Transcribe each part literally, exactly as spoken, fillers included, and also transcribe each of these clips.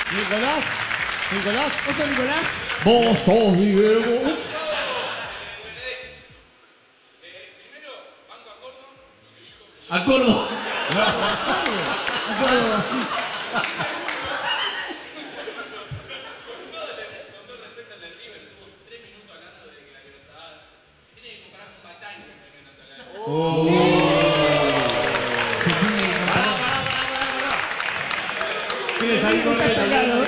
Nicolás. Nicolás. ¿Vos sos Nicolás? Vos sos Diego. ¿A Córdoba? ¿A Córdoba? Oh. ¿Quieres salir con él?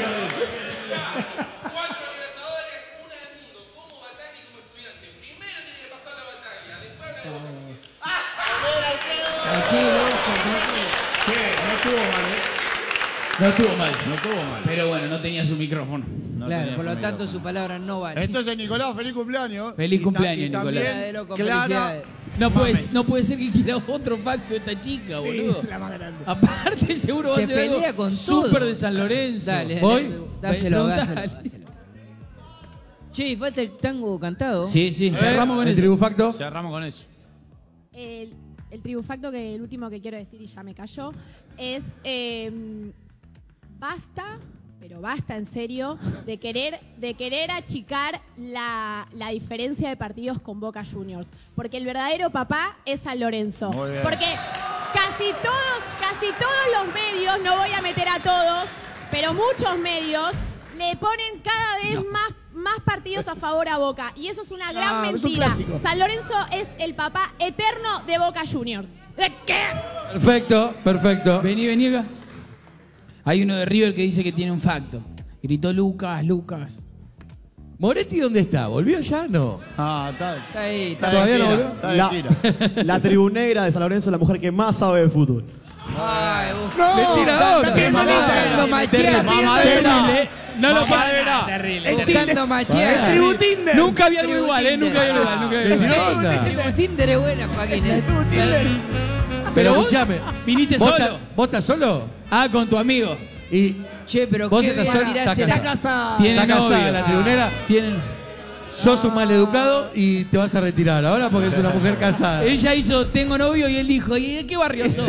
Cuatro Libertadores, una del mundo. Como batalla y como estudiante. Primero tiene que pasar la batalla, después habla de ¡Ah! Tranquilo, tranquilo. Che, no estuvo mal, ¿eh? No estuvo mal. No estuvo mal. Pero bueno, no tenía su micrófono. No Claro, tenía por su lo tanto micrófono. su palabra no vale. Entonces, Nicolás, feliz cumpleaños. Feliz Y cumpleaños, ta- y Nicolás. también, De loco, Clara, felicidades. No puede, Mames. no puede ser que quiera otro facto esta chica, Sí, boludo. es la más grande. Aparte, seguro va Se a ser pelea algo con todo. súper de San Lorenzo. Dale, dale, ¿Voy? dáselo, Preguntale. dáselo, dáselo. Che, y falta el tango cantado. Sí, sí, cerramos con el eso. tribufacto. Cerramos con eso. El, el tribufacto, que el último que quiero decir y ya me cayó, es eh, basta, pero basta en serio, de querer, de querer achicar la, la diferencia de partidos con Boca Juniors. Porque el verdadero papá es San Lorenzo. Muy bien. Porque casi todos, casi todos los medios, no voy a meter a todos, pero muchos medios le ponen cada vez más, más partidos a favor a Boca. Y eso es una gran Ah, es un mentira. clásico. San Lorenzo es el papá eterno de Boca Juniors. ¿De qué? Perfecto, perfecto. Vení, vení acá. Hay uno de River que dice que tiene un facto. Gritó Lucas, Lucas. ¿Moretti dónde está? ¿Volvió ya? No. Ah, está. Está ahí, Está está de ¿Todavía no gira, volvió? está de La, gira. la tribunegra de San Lorenzo es la mujer que más sabe de fútbol. Ay, vos. ¡No! Mentirador. Está bien, Buscando machear. Mamadera. No lo Mamadera. Terrible. Buscando machear. Tribu Tinder. Nunca había algo igual, ¿eh? Nunca había algo igual. Nunca había algo igual. Mentirosa. Tribu Tinder es buena, Joaquín. ¿eh? Tribu Tinder. Pero vos escuchame. viniste ¿Vos solo. ta- ¿Vos estás solo? Ah, con tu amigo. Y Che, pero ¿Vos qué estás bien sola? tiraste Estás la... Está casada. Tiene está casada novio. la tribunera. Tienen... Sos un maleducado y te vas a retirar ahora porque es una mujer casada. Ella hizo tengo novio y él dijo, ¿y de qué barrio sos?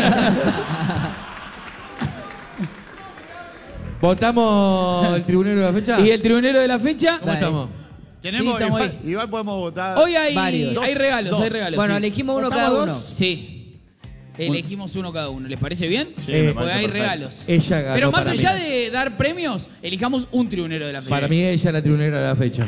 ¿Votamos el tribunero de la fecha? Y el tribunero de la fecha. ¿Cómo estamos? Tenemos, Sí, estamos igual, ahí. igual podemos votar. Hoy hay, Varios. hay regalos, Dos. hay regalos. Bueno, sí. elegimos uno ¿Votamos cada dos? uno. Sí. Elegimos uno cada uno. ¿Les parece bien? Sí, Eh, me Porque parece hay perfecto. regalos. Ella ganó Pero más para allá mí. de dar premios, elijamos un tribunero de la fecha. Para mí ella es la tribunera de la fecha.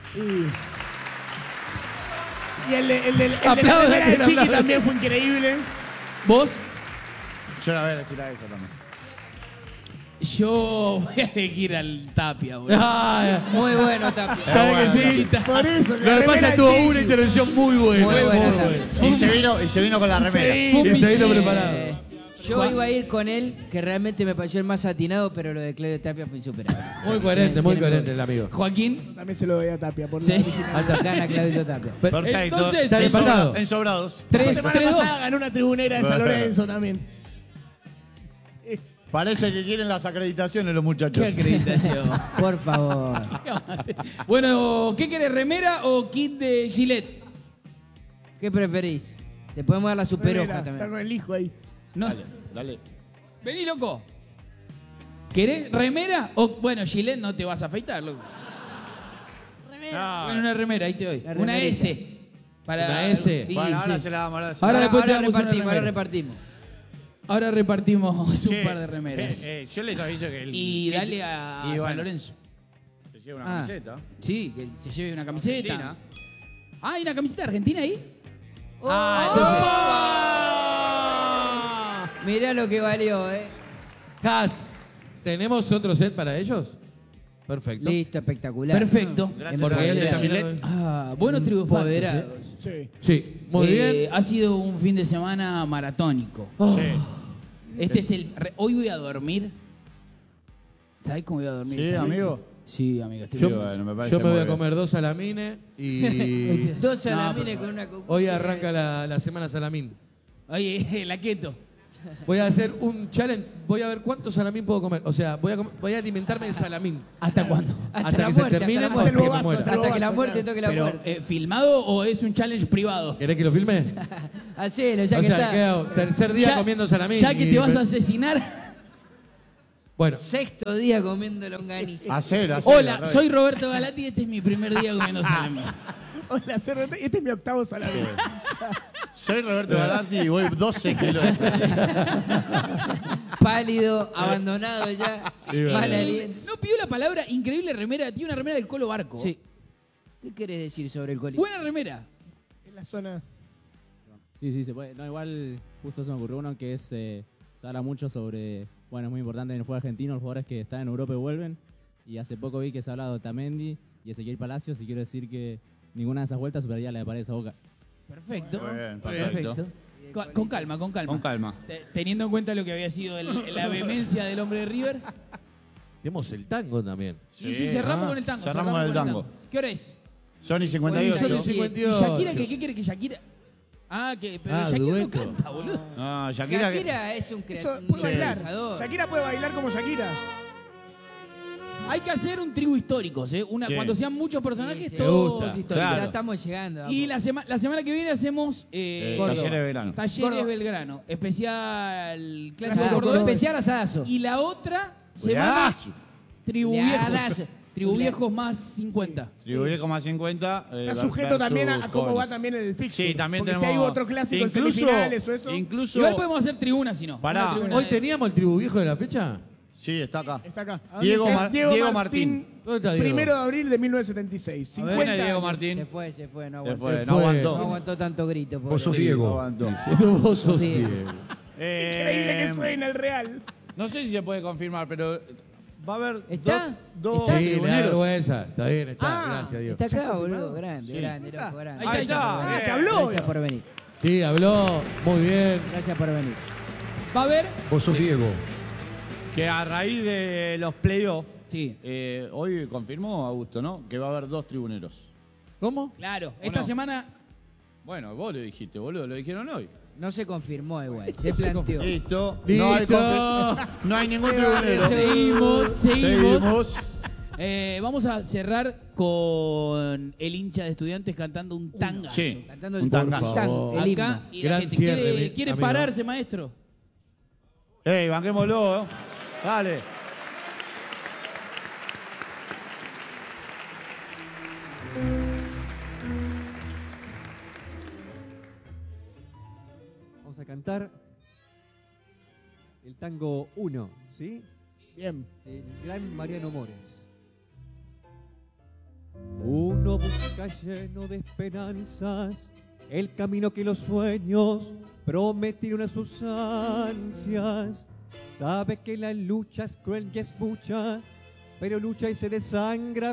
Y el de, el de, el de la Aplaudan, remera de Chiqui aplaudan. también fue increíble. ¿Vos? Yo la voy a elegir a ella también. Yo voy a elegir al Tapia, boludo. Ah, Muy bueno, Tapia. ¿sabes que sí? Por eso. Lo que pasa es que tuvo una intervención muy buena. Muy buena, Tapia. Y se vino, y se vino con la remera. Fue un Y se vino misil. preparado. Eh, Yo iba a ir con él, que realmente me pareció el más atinado, pero lo de Claudio Tapia fue insuperable. Muy coherente, muy coherente el amigo. Joaquín. También se lo doy a Tapia por Sí. la original. Gana Claudio Tapia. Perfecto. Entonces, Está en, empatado. sobra- en sobrados. La tres, semana tres, dos. pasada ganó una tribunera de San Lorenzo también. Parece que quieren las acreditaciones los muchachos. Qué acreditación. Por favor. Bueno, ¿qué querés, remera o kit de Gillette? ¿Qué preferís? Te podemos dar la super Remera, hoja Está también. con el hijo ahí. No. Dale. Vení, loco. ¿Querés remera o, bueno, Gillette no te vas a afeitar, loco? Remera. Bueno, una remera, ahí te doy. La Una remerita. S. Para... Una S. Y, Bueno, ahora sí. se la damos. Ahora se Ahora la Ahora, después te ahora damos una repartimos, ahora remera. repartimos. Ahora repartimos un Che, par de remeras. eh, eh, yo les aviso que el. y que- dale a y San bueno, Lorenzo. Se lleva una Ah. camiseta. Sí, que se lleve una camiseta. Argentina. Ah, ¿hay una camiseta argentina ahí? Ah, entonces. Mirá lo que valió, ¿eh? Cas, ¿tenemos otro set para ellos? Perfecto. Listo, espectacular. También. Gracias En Porque él Poderado. también- Ah, buenos triunfos. Empoderados. Sí. Sí, muy Eh, bien. Ha sido un fin de semana maratónico. Sí. Este es el. re- Hoy voy a dormir. ¿Sabés cómo voy a dormir? Sí, esta noche? amigo. Sí, amigo. Estoy Yo, bien. bueno, me parece yo me voy muy a bien. comer dos salamines y Dos No, salamines por con una coca. hoy arranca la, la semana salamín. Oye, la keto. Voy a hacer un challenge, voy a ver cuántos salamín puedo comer. O sea, voy a, com- voy a alimentarme de salamín. ¿Hasta cuándo? Hasta, hasta la que se muerte, termine, hasta la hasta muerte. que me bobazo, muera. hasta el Hasta que la bobazo, muerte claro. toque la Pero, puerta. eh, ¿filmado o es un challenge privado? ¿Querés que lo filme? Hacelo, ya o que sea, está. ¿qué hago? Tercer día Ya- comiendo salamín. Ya que y te vas me- a asesinar. Bueno, Sexto día comiendo longaniza. Hacer, hacer. Hola, soy Roberto Galati y este es mi primer día comiendo salami. Hola, C R T. Este es mi octavo salario. Soy Roberto Galanti y voy doce kilos. Pálido, abandonado ya. Sí, mal verdad. aliento. No pidió la palabra increíble remera. Tiene una remera del Colo Barco. Sí. ¿Qué querés decir sobre el Coli? Buena remera. En la zona. Sí, sí, se puede. No, igual justo se me ocurrió uno que es, eh, se habla mucho sobre, bueno, es muy importante en el fútbol argentino, los jugadores que están en Europa y vuelven. Y hace poco vi que se ha hablado de Otamendi y Ezequiel Palacios y quiero decir que ninguna de esas vueltas superaría la de Paredes a Boca. Perfecto. Muy bien, perfecto. perfecto. Con, con calma, con calma. Con calma. Te- Teniendo en cuenta lo que había sido el- la vehemencia del hombre de River. tenemos el tango también. Y si cerramos Ah, con el tango. cerramos con el tango. ¿Qué hora es? Sony cincuenta y Sony ocho. cincuenta y ¿Y ocho. Shakira qué, qué quiere que Shakira? Ah, que pero Ah, Shakira dueto. no canta, boludo. No, Shakira. que- Shakira es un Eso creador. puede bailar. realizador. Shakira puede bailar como Shakira. Hay que hacer un tribu histórico, ¿eh? Una, Sí. Cuando sean muchos personajes, Sí, sí. todos Me gusta. históricos. Claro. Ya estamos llegando. Y vamos. la, sema- la semana que viene hacemos eh, Eh, Córdoba. Talleres de verano. Talleres Córdoba. Belgrano, especial clásico Asadazo, cordobés. especial asadazo. Y la otra semana, Cuidazo. tribu Cuidazo. viejos. Tribu viejos más cincuenta. Tribuye como a cincuenta. eh, Está ver- sujeto también a, versus a cómo va jóvenes. también el fixture. Sí, también Porque tenemos. si hay otro clásico incluso, en semifinales o eso. Incluso. Igual podemos hacer tribuna si no. Pará. Una tribuna ¿Hoy de- teníamos el tribu viejo de la fecha? Sí, está acá. Está acá. Diego, Es Mar- Diego Martín. ¿Dónde está Diego? Primero de abril de mil novecientos setenta y seis. Buena cincuenta Diego años. Martín. Se fue, se fue, no Se aguantó. fue, Se no fue. aguantó. No aguantó tanto grito. pobre. Vos sos No Diego. aguantó. Vos sos Sí. Diego. Eh, Increíble que suena el Real. No sé si se puede confirmar, pero va a haber ¿Está? dos, dos ¿Está? Sí, le da tribuneros. vergüenza. Está bien, está. Ah, Gracias, Dios. Está acá, ¿Ya boludo. confirmado? Grande, Sí. grande, loco, grande. Ahí está. Ah, bien. te habló. Gracias por venir. Sí, habló. Muy bien. Gracias por venir. Va a haber. Vos sos Diego. Que a raíz de los playoffs, Sí, eh, hoy confirmó Augusto, ¿no? Que va a haber dos tribuneros. ¿Cómo? claro. Esta no? semana. Bueno, vos lo dijiste, boludo, lo dijeron hoy. No se confirmó igual, se planteó. Listo. No hay, Listo. confir- no hay ningún tribunero. Seguimos, seguimos. Seguimos. Eh, vamos a cerrar con el hincha de Estudiantes cantando un tangazo. Sí. Cantando Un el tangazo. tango, el himno. Acá, y la Gran gente cierre, quiere, mi quiere amigo. pararse, maestro. Ey, banquémoslo, ¿eh? Dale. Vamos a cantar el tango uno, ¿sí? Bien. El gran Mariano Mores. Uno busca lleno de esperanzas el camino que los sueños prometieron a sus ansias. Sabe que la lucha es cruel y es mucha, pero lucha y se desangra